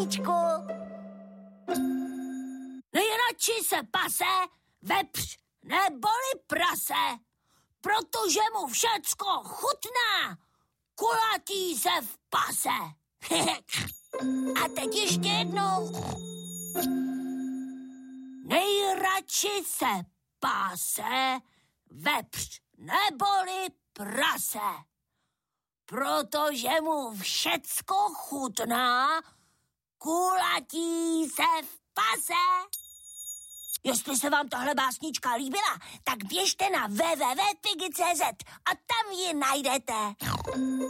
básničku. Nejradši se pase vepř neboli prase, protože mu všecko chutná, kulatí se v pase. A teď ještě jednou. Nejradši se pase vepř neboli prase, protože mu všecko chutná, kulatí se v pase. Jestli se vám tahle básnička líbila, tak běžte na www.pigi.cz a tam ji najdete.